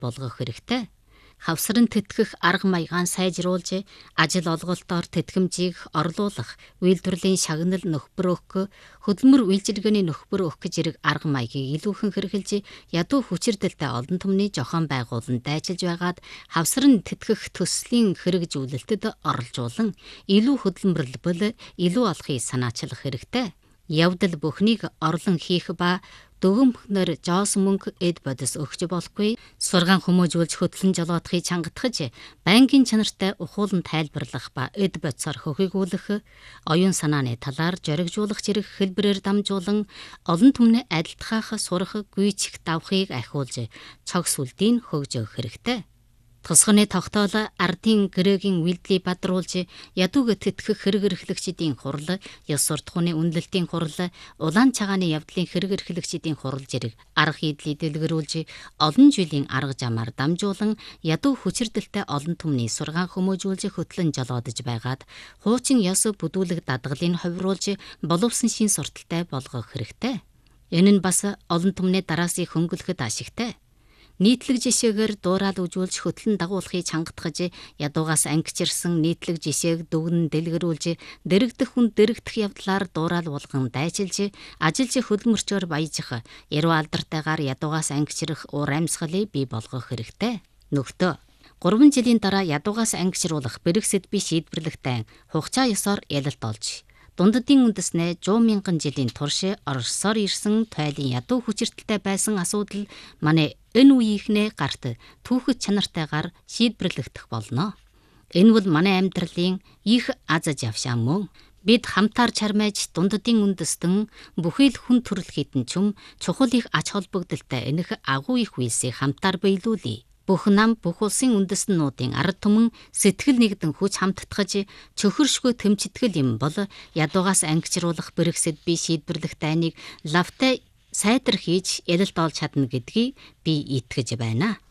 болгох хэрэгтэй. Хавсран тэтгэх арга маягаан сайжруулж, ажил олголтоор тэтгэмжийг орлуулах, үйлдвэрлэлийн шагнал нөхбөр өгөх, хөдөлмөр үйлчилгээний нөхбөр өгөх гэж зэрэг арга маягийг илүүхэн хэрэгжилж, ядуу хүчирдэлтэй олон түмний зохион байгуулалтанд дайчилж байгаад хавсран тэтгэх төслийн хэрэгжүүлэлтэд оролцуулан илүү хөдөлмөрлөл, илүү олохыг санаачлах хэрэгтэй. Явдал бүхнийг орлон хийх ба дөгөмхнөр жоос мөнгө эд бодис өгч болохгүй, сургаан хүмүүжүүлж хөтлөн жолоодохыг чангатгаж, байнгын чанартай ухуулан тайлбарлах ба эд бодисоор хөхийгүүлэх, оюун санааны талаар зоригжуулах зэрэг хэлбэрээр дамжуулан олон түмний адилтгаах, сурах, гүйцэх давхыг ахиулж, цогц үлдийг хөгжөөх хэрэгтэй. Тусганы тогтоол ардын гэрээгийн үйлдэлийг бадруулж, ядууг тэтгэх хэрэг эрхлэгчдийн хурал, ёс суртахууны үнэлэлтийн хурал, улаан цагааны явдлын хэрэг эрхлэгчдийн хурал зэрэг арга хийдлийг дэлгэрүүлж, олон жилийн арга замаар дамжуулан ядуу хүчирдэлтэй олон түмний сургаан хүмүүжүүлж хөтлөн жолоодож байгаад хуучин ёс бүдүүлэг дадгалыг ховируулж, боловсон шин сурталтай болгох хэрэгтэй. Энэ нь бас олон түмний дараасыг хөнгөлөхөд ашигтай. Нийтлэг жишээгээр дуурал үзүүлж хөтлөн дагуулахыг чангатгаж, ядуугаас ангичирсан нийтлэг жишээг дүгнэн дэлгэрүүлж, дэрэгдэх хүн дэрэгдэх явдлаар дуурал болгон дайчилж, ажилч хөдөлмөрчөөр баяжих, яруу алдартайгаар ядуугаас ангичрах уур амьсгалыг бий болгох хэрэгтэй. Нөхдөө 3 жилийн дараа ядуугаас ангичруулах бэрх сэдвийг шийдвэрлэхтэй хугацаа ёсоор ялалт олж, дундадын үндэснээ 100,000 жилийн турш Оросоор ирсэн тойлын ядуу хүчиртэлтэй байсан асуудал манай энэ үеийнхнээ гарт түүхэд чанартайгаар шийдвэрлэгдэх болно. Энэ бол манай амьдралын их аз жаргал мөн. Бид хамтаар чармайж дундадын үндэстэн бүхий л хүн төрөл хитэн чум чухал их ач холбогдолтой энэх агуу их үйлсийг хамтаар биелүүлье. Бүх нам бүх улсын үндэстнүүдийн ард түмэн сэтгэл нэгдэн хүч хамтдагж чөхөршгүй тэмцэтгэл юм бол ядуугаас ангичруулах бэрх сэдвийг шийдвэрлэх дайныг лавтай сайтар хийж ялалт олж чадна гэдгийг би итгэж байна.